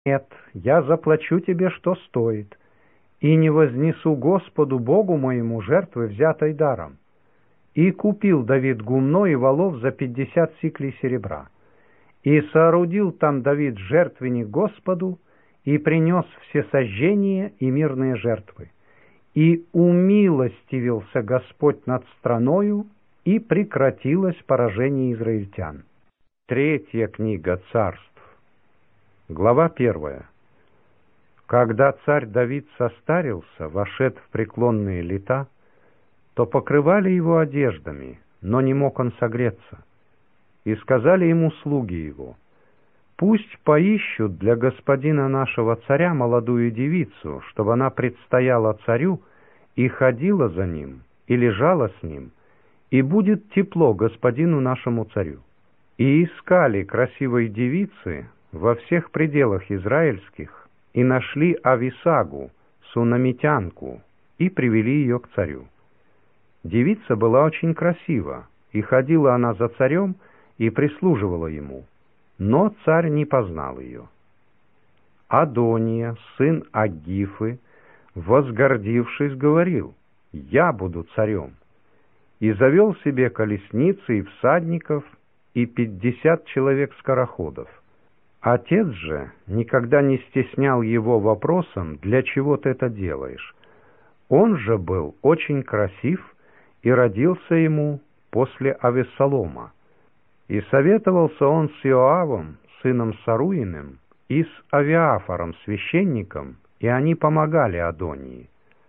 Нет, я заплачу тебе, что стоит, и не вознесу Господу Богу моему жертвы, взятой даром. И купил Давид гумно и волов за 50 сиклей серебра. И соорудил там Давид жертвенник Господу, и принес всесожжение и мирные жертвы. И умилостивился Господь над страною, и прекратилось поражение израильтян. Третья книга Царств. Глава 1. Когда царь Давид состарился, вошед в преклонные лета, то покрывали его одеждами, но не мог он согреться. И сказали ему слуги его: «Пусть поищут для господина нашего царя молодую девицу, чтобы она предстояла царю и ходила за ним, и лежала с ним, и будет тепло господину нашему царю». И искали красивой девицы во всех пределах израильских, и нашли Ависагу, сунамитянку, и привели ее к царю. Девица была очень красива, и ходила она за царем, и прислуживала ему, но царь не познал ее. Адония, сын Аггифы, возгордившись, говорил: «Я буду царем», и завел себе колесницы и всадников, и 50 человек-скороходов. Отец же никогда не стеснял его вопросом: «Для чего ты это делаешь?» Он же был очень красив, и родился ему после Авессалома. И советовался он с Иоавом, сыном Саруиным, и с Авиафором, священником, и они помогали Адонии.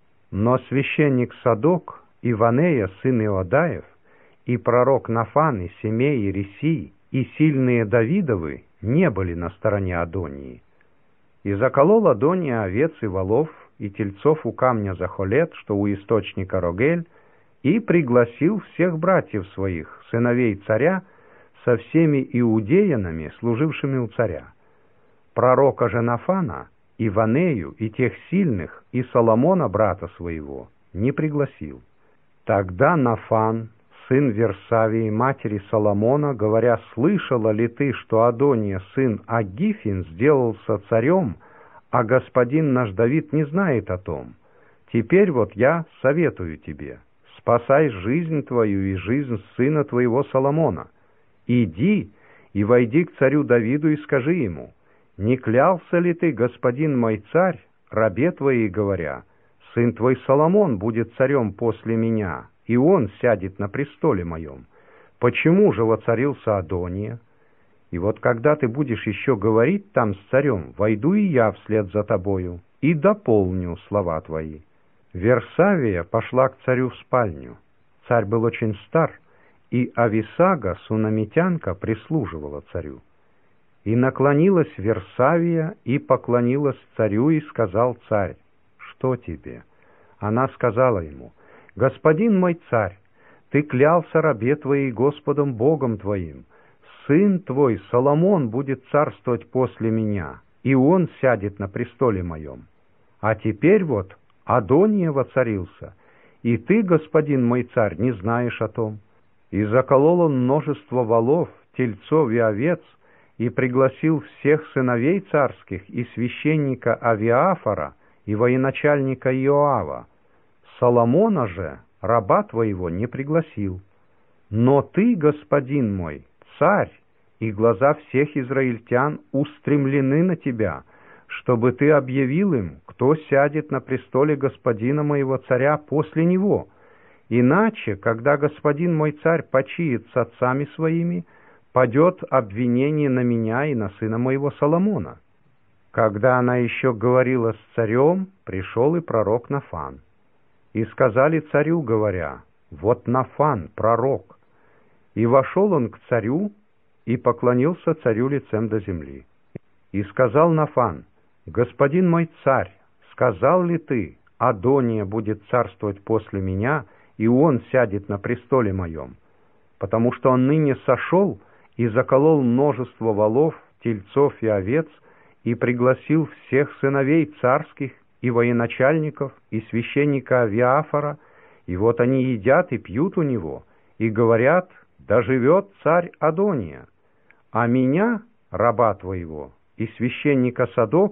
Но священник Садок, и Ванея, сын Иодаев, и пророк Нафан, и Семей, и Рисий, и сильные Давидовы не были на стороне Адонии. И заколол Адония овец и волов, и тельцов у камня Захолет, что у источника Рогель, и пригласил всех братьев своих, сыновей царя, со всеми иудеянами, служившими у царя. Пророка же Нафана, и Ванею, и тех сильных, и Соломона, брата своего, не пригласил. Тогда Нафан, сын Версавии, матери Соломона, говоря: «Слышала ли ты, что Адония, сын Аггифин, сделался царем, а господин наш Давид не знает о том? Теперь вот я советую тебе: спасай жизнь твою и жизнь сына твоего Соломона. Иди и войди к царю Давиду и скажи ему: не клялся ли ты, господин мой царь, рабе твоей, говоря: сын твой Соломон будет царем после меня, и он сядет на престоле моем? Почему же воцарился Адония? И вот когда ты будешь еще говорить там с царем, войду и я вслед за тобою, и дополню слова твои». Версавия пошла к царю в спальню. Царь был очень стар, и Ависага, сунамитянка, прислуживала царю. И наклонилась Версавия, и поклонилась царю, и сказал царь: «Что тебе?» Она сказала ему: «Господин мой царь, ты клялся рабе твоей Господом Богом твоим: сын твой Соломон будет царствовать после меня, и он сядет на престоле моем. А теперь вот Адония воцарился, и ты, господин мой царь, не знаешь о том». И заколол он множество волов, тельцов и овец, и пригласил всех сыновей царских, и священника Авиафора, и военачальника Иоава. Соломона же, раба твоего, не пригласил. Но ты, господин мой, царь, и глаза всех израильтян устремлены на тебя, чтобы ты объявил им, кто сядет на престоле господина моего царя после него. Иначе, когда господин мой царь почиет с отцами своими, падет обвинение на меня и на сына моего Соломона». Когда она еще говорила с царем, пришел и пророк Нафан. И сказали царю, говоря: «Вот Нафан, пророк». И вошел он к царю, и поклонился царю лицем до земли. И сказал Нафан: «Господин мой царь, сказал ли ты: Адония будет царствовать после меня, и он сядет на престоле моем? Потому что он ныне сошел и заколол множество волов, тельцов и овец, и пригласил всех сыновей царских, и военачальников, и священника Авиафора, и вот они едят и пьют у него, и говорят: да живет царь Адония. А меня, раба твоего, и священника Садока